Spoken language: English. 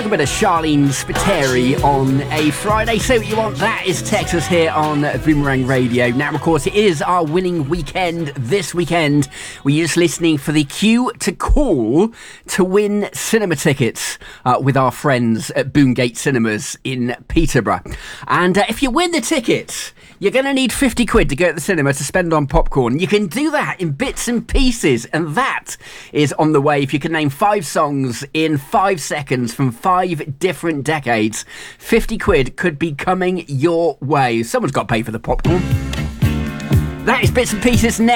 like a bit of Charlene Spiteri on a Friday. So what you want, that is Texas here on Boomerang Radio. Now, of course, it is our winning weekend this weekend. We're just listening for the cue to call to win cinema tickets with our friends at Boongate Cinemas in Peterborough. And if you win the tickets, you're going to need 50 quid to go to the cinema to spend on popcorn. You can do that in bits and pieces, and that is on the way. If you can name 5 songs in 5 seconds from 5 different decades, 50 quid could be coming your way. Someone's got to pay for the popcorn. That is bits and pieces next.